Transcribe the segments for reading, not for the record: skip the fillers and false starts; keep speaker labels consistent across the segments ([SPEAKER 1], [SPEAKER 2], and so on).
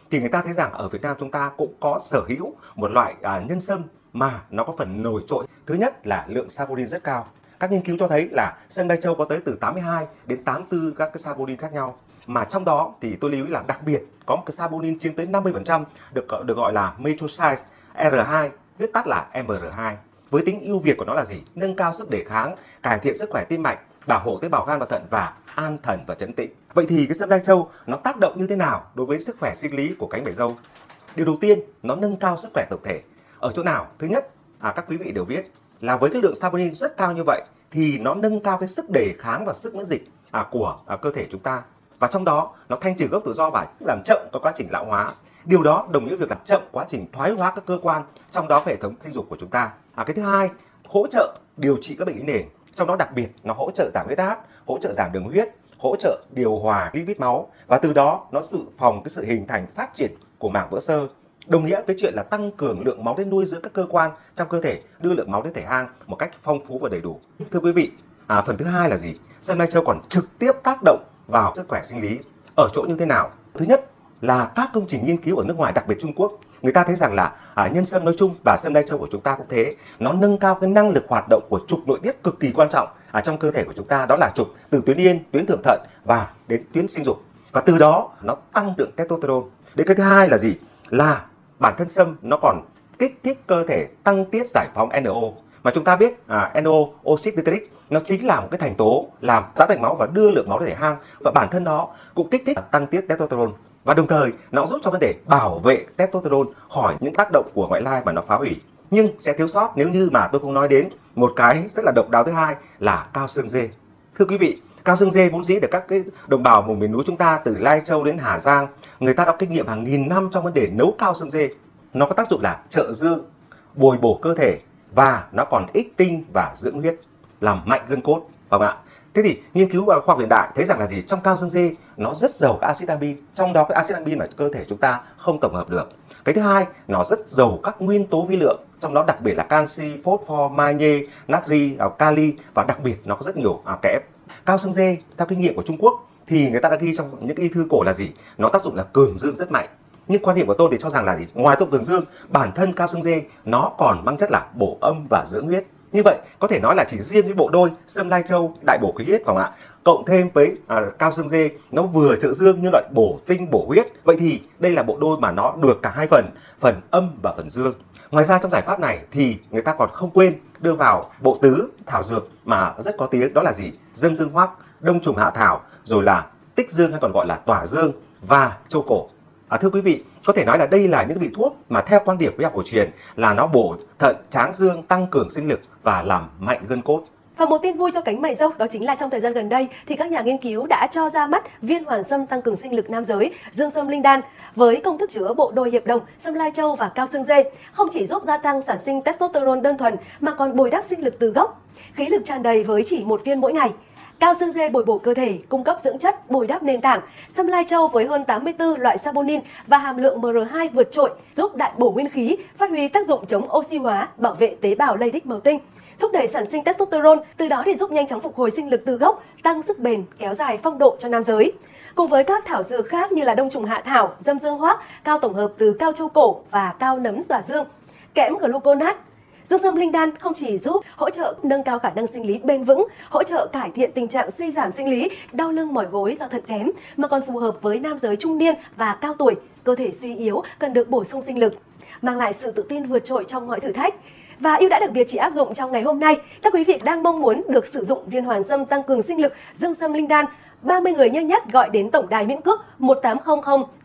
[SPEAKER 1] thì người ta thấy rằng ở Việt Nam chúng ta cũng có sở hữu một loại nhân sâm mà nó có phần nổi trội. Thứ nhất là lượng saponin rất cao. Các nghiên cứu cho thấy là sâm Lai Châu có tới từ 82 đến 84 các cái saponin khác nhau. Mà trong đó thì tôi lưu ý là đặc biệt có một cái saponin chiếm tới 50% được gọi là methoxide R2, viết tắt là MR2. Với tính ưu việt của nó là gì? Nâng cao sức đề kháng, cải thiện sức khỏe tim mạch, bảo hộ tế bào gan và thận và an thần và trấn tĩnh. Vậy thì cái sâm Lai Châu nó tác động như thế nào đối với sức khỏe sinh lý của cánh bể râu? Điều đầu tiên, nó nâng cao sức khỏe tổng thể. Ở chỗ nào? Thứ nhất, các quý vị đều biết là với cái lượng saponin rất cao như vậy thì nó nâng cao cái sức đề kháng và sức miễn dịch của cơ thể chúng ta. Và trong đó nó thanh trừ gốc tự do và làm chậm các quá trình lão hóa. Điều đó đồng nghĩa với việc làm chậm quá trình thoái hóa các cơ quan, trong đó hệ thống sinh dục của chúng ta. Cái thứ hai, hỗ trợ điều trị các bệnh lý nền. Trong đó đặc biệt nó hỗ trợ giảm huyết áp, hỗ trợ giảm đường huyết, hỗ trợ điều hòa lipid máu và từ đó nó dự phòng cái sự hình thành phát triển của màng vữa xơ. Đồng nghĩa với chuyện là tăng cường lượng máu đến nuôi dưỡng các cơ quan trong cơ thể, đưa lượng máu đến thể hang một cách phong phú và đầy đủ. Thưa quý vị, phần thứ hai là gì? Sâm Lai Châu còn trực tiếp tác động vào sức khỏe sinh lý. Ở chỗ như thế nào? Thứ nhất là các công trình nghiên cứu ở nước ngoài, đặc biệt Trung Quốc, người ta thấy rằng là nhân sâm nói chung và sâm Lai Châu của chúng ta cũng thế, nó nâng cao cái năng lực hoạt động của trục nội tiết cực kỳ quan trọng trong cơ thể của chúng ta, đó là trục từ tuyến yên, tuyến thượng thận và đến tuyến sinh dục, và từ đó nó tăng lượng testosterone. Đến cái thứ hai là gì? Là bản thân sâm nó còn kích thích cơ thể tăng tiết giải phóng NO, mà chúng ta biết NO, oxit nitric, nó chính là một cái thành tố làm giãn mạch máu và đưa lượng máu đến thể hang, và bản thân nó cũng kích thích tăng tiết testosterone, và đồng thời nó giúp cho vấn đề bảo vệ testosterone khỏi những tác động của ngoại lai mà nó phá hủy. Nhưng sẽ thiếu sót nếu như mà tôi không nói đến một cái rất là độc đáo thứ hai là cao xương dê. Thưa quý vị, cao xương dê vốn dĩ được các cái đồng bào vùng miền núi chúng ta từ Lai Châu đến Hà Giang, người ta đã kinh nghiệm hàng nghìn năm trong vấn đề nấu cao xương dê. Nó có tác dụng là trợ dương, bồi bổ cơ thể và nó còn ích tinh và dưỡng huyết, làm mạnh gân cốt, phải không ạ? Thế thì nghiên cứu khoa học hiện đại thấy rằng là gì? Trong cao xương dê nó rất giàu các axit amin, trong đó cái axit amin mà cơ thể chúng ta không tổng hợp được. Cái thứ hai, nó rất giàu các nguyên tố vi lượng, trong đó đặc biệt là canxi, phosphor, magie, natri, kali và đặc biệt nó có rất nhiều kẽm. Cao xương dê theo kinh nghiệm của Trung Quốc thì người ta đã ghi trong những cái y thư cổ là gì? Nó tác dụng là cường dương rất mạnh. Nhưng quan điểm của tôi thì cho rằng là gì? Ngoài tác dụng cường dương, bản thân cao xương dê nó còn mang chất là bổ âm và dưỡng huyết. Như vậy có thể nói là chỉ riêng cái bộ đôi sâm Lai Châu đại bổ khí huyết, phải không ạ? Cộng thêm với cao xương dê, nó vừa trợ dương nhưng lại bổ tinh bổ huyết. Vậy thì đây là bộ đôi mà nó được cả hai phần âm và phần dương. Ngoài ra trong giải pháp này thì người ta còn không quên đưa vào bộ tứ thảo dược mà rất có tiếng, đó là gì? Dâm dương hoắc, đông trùng hạ thảo, rồi là tích dương hay còn gọi là tỏa dương và châu cổ. Thưa quý vị, có thể nói là đây là những vị thuốc mà theo quan điểm của y học cổ truyền là nó bổ thận, tráng dương, tăng cường sinh lực và làm mạnh gân cốt.
[SPEAKER 2] Và một tin vui cho cánh mày râu đó chính là trong thời gian gần đây thì các nhà nghiên cứu đã cho ra mắt viên hoàn sâm tăng cường sinh lực nam giới dương sâm linh đan với công thức chứa bộ đôi hiệp đồng sâm Lai Châu và cao xương dê, không chỉ giúp gia tăng sản sinh testosterone đơn thuần mà còn bồi đắp sinh lực từ gốc, khí lực tràn đầy với chỉ một viên mỗi ngày. Cao xương dê bồi bổ cơ thể, cung cấp dưỡng chất, bồi đắp nền tảng. Sâm Lai Châu với hơn 84 loại saponin và hàm lượng MR2 vượt trội, giúp đại bổ nguyên khí, phát huy tác dụng chống oxy hóa, bảo vệ tế bào Leydig màu tinh, thúc đẩy sản sinh testosterone, từ đó thì giúp nhanh chóng phục hồi sinh lực từ gốc, tăng sức bền, kéo dài phong độ cho nam giới. Cùng với các thảo dược khác như là đông trùng hạ thảo, dâm dương hoắc, cao tổng hợp từ cao châu cổ và cao nấm tỏa dương, kẽm gluconat. Dương sâm linh đan không chỉ giúp hỗ trợ nâng cao khả năng sinh lý bền vững, hỗ trợ cải thiện tình trạng suy giảm sinh lý, đau lưng mỏi gối do thận kém, mà còn phù hợp với nam giới trung niên và cao tuổi, cơ thể suy yếu cần được bổ sung sinh lực, mang lại sự tự tin vượt trội trong mọi thử thách. Và ưu đãi đặc biệt chỉ áp dụng trong ngày hôm nay. Các quý vị đang mong muốn được sử dụng viên hoàn sâm tăng cường sinh lực dương sâm linh đan, 30 người nhanh nhất gọi đến tổng đài miễn cước 1800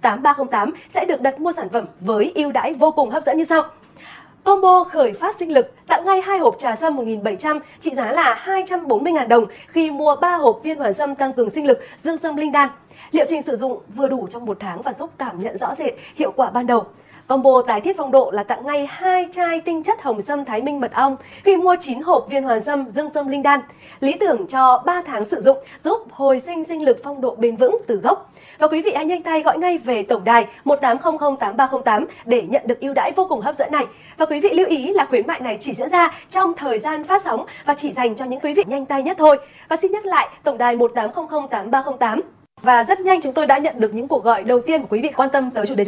[SPEAKER 2] 8308 sẽ được đặt mua sản phẩm với ưu đãi vô cùng hấp dẫn như sau. Combo khởi phát sinh lực tặng ngay 2 hộp trà sâm 1.700 trị giá là 240.000 đồng khi mua 3 hộp viên hoàn sâm tăng cường sinh lực dương sâm linh đan. Liệu trình sử dụng vừa đủ trong 1 tháng và giúp cảm nhận rõ rệt hiệu quả ban đầu. Combo tái thiết phong độ là tặng ngay 2 chai tinh chất hồng sâm Thái Minh mật ong khi mua 9 hộp viên hoàn sâm dương sâm linh đan. Lý tưởng cho 3 tháng sử dụng, giúp hồi sinh sinh lực phong độ bền vững từ gốc. Và quý vị hãy nhanh tay gọi ngay về tổng đài 1800 8308 để nhận được ưu đãi vô cùng hấp dẫn này. Và quý vị lưu ý là khuyến mại này chỉ diễn ra trong thời gian phát sóng và chỉ dành cho những quý vị nhanh tay nhất thôi. Và xin nhắc lại tổng đài 1800 8308. Và rất nhanh chúng tôi đã nhận được những cuộc gọi đầu tiên của quý vị quan tâm tới chủ đề